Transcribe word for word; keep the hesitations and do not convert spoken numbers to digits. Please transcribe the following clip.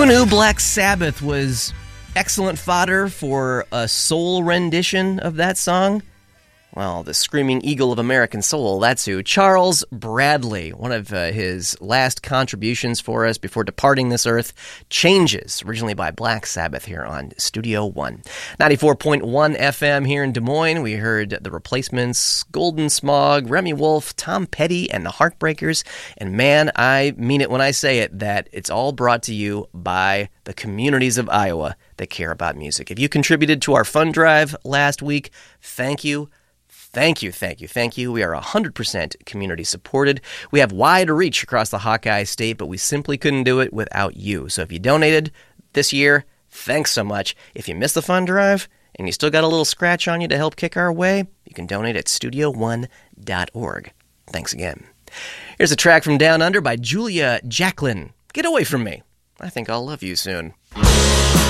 knew Black Sabbath was excellent fodder for a soul rendition of that song? Well, the screaming eagle of American soul, that's who. Charles Bradley, one of uh, his last contributions for us before departing this earth, Changes, originally by Black Sabbath here on Studio One. ninety-four point one F M here in Des Moines. We heard The Replacements, Golden Smog, Remy Wolf, Tom Petty, and the Heartbreakers. And man, I mean it when I say it, that it's all brought to you by the communities of Iowa that care about music. If you contributed to our fund drive last week, thank you. Thank you, thank you, thank you. We are one hundred percent community supported. We have wide reach across the Hawkeye State, but we simply couldn't do it without you. So if you donated this year, thanks so much. If you missed the fund drive and you still got a little scratch on you to help kick our way, you can donate at studio one dot org. Thanks again. Here's a track from Down Under by Julia Jacklin. Get away from me. I think I'll love you soon.